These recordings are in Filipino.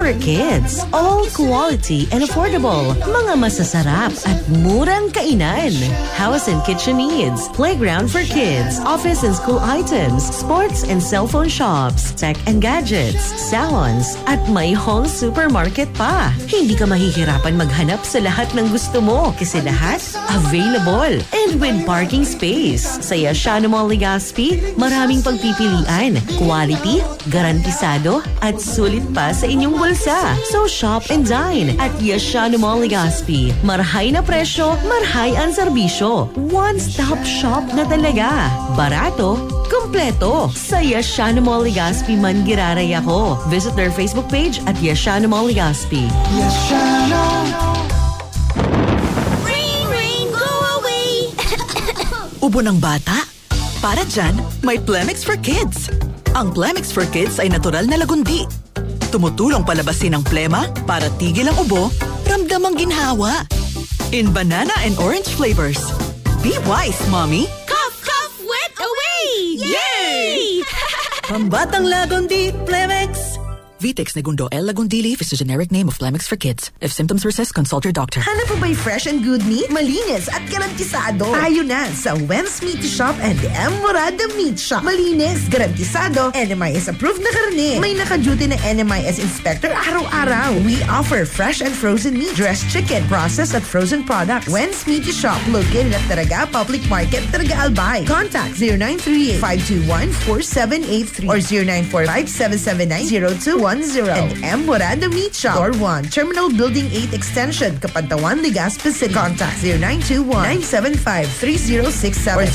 for kids. All quality and affordable. Mga masasarap at murang kainan. House and kitchen needs. Playground for kids. Office and school items. Sports and cell phone shops. Tech and gadgets. Salons. At may home supermarket pa. Hindi ka mahihirapan maghanap sa lahat ng gusto mo kasi lahat available. And with parking space. Sa Yashano Mall Legazpi, maraming pagpipilian. Quality, garantisado, at sulit pa sa inyong bulsa. So shop and dine at Yashano Mall Legazpi. Marhay na presyo, marhay ang serbisyo. One-stop shop na talaga. Barato, kompleto. Sa Yashano Mall Legazpi man giraray ako. Visit their Facebook page at Yashano Mall Legazpi. Yashano. Rain, go away! Ubo ng bata? Para dyan, may Plemix for Kids. Ang Plemix for Kids ay natural na lagundi. Tumutulong palabasin ang plema para tigil ang ubo, ramdam ang ginhawa. In banana and orange flavors. Be wise, Mommy! Cough, cough, wet away! Yay! Pambatang lagundi, Plemix! Vitex Negundo L. Lagundi Leaf is the generic name of Plemix for kids. If symptoms persist, consult your doctor. Hanap mo ba'y fresh and good meat? Malinis at garantisado. Tayo na sa Wens Meat Shop and M. Morada Meat Shop. Malinis, garantisado, NMIS approved na karne. May naka-duty na NMIS inspector araw-araw. We offer fresh and frozen meat, dressed chicken, processed at frozen products. Wens Meat Shop located at Taraga Public Market, Taraga Albay. Contact 0938-521-4783 or 0945-779-0210. And M. Morada Meat Shop, Door 1, Terminal Building 8 Extension, Capantawan, Legazpi City. Contact 0921-975-3067 or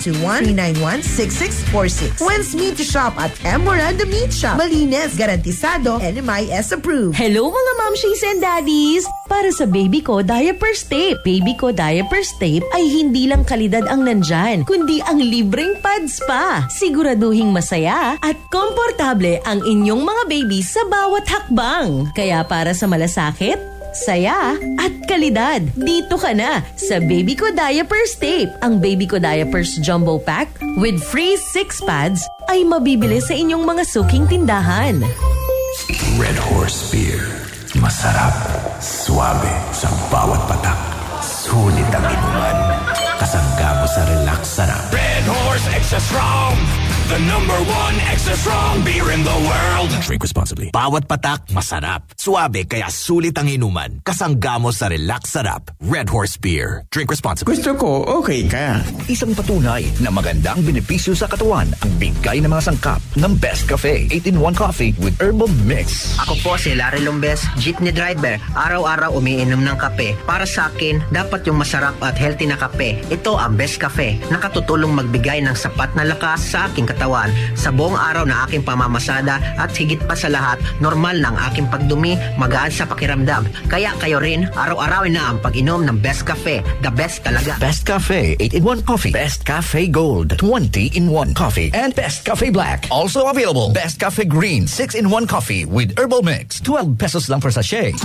0921-391-6646. When's Meat Shop at M. Morada Meat Shop. Malinis, garantisado, NMIS approved. Hello mga momshies and daddies! Para sa baby ko, diapers tape. Baby ko, diapers tape ay hindi lang kalidad ang nandyan, kundi ang libreng pads pa. Siguraduhing masaya at komportable ang inyong mga baby sa bawat hakbang. Kaya para sa malasakit, saya at kalidad, dito ka na sa Baby Ko Diapers Tape. Ang Baby Ko Diapers Jumbo Pack with free 6 pads ay mabibili sa inyong mga suking tindahan. Red Horse Beer. Masarap, suabe sa bawat patak. Sulit ang inuman. Kasangga mo sa relax sarap. Red Horse Extra Strong. The #1 extra strong beer in the world. Drink responsibly. Bawat patak, masarap. Suabe, kaya sulit ang inuman. Kasangga mo sa relax sarap. Red Horse Beer. Drink responsibly. Gusto ko, okay ka. Isang patunay na magandang benepisyo sa katawan ang bigay ng mga sangkap ng Best Cafe 8-in-1 Coffee with Herbal Mix. Ako po si Larry Lombes, jeepney driver. Araw-araw umiinom ng kape. Para sa akin, dapat yung masarap at healthy na kape. Ito ang Best Cafe. Nakatutulong magbigay ng sapat na lakas sa aking katawan. Sa buong araw na aking pamamasada at higit pa sa lahat, normal na ang aking pagdumi, magaan sa pakiramdam. Kaya kayo rin, araw-arawin na ang pag-inom ng Best Cafe. The best talaga. Best Cafe 8-in-1 Coffee. Best Cafe Gold 20-in-1 Coffee. And Best Cafe Black. Also available. Best Cafe Green 6-in-1 Coffee with Herbal Mix. 12 pesos lang per sachet.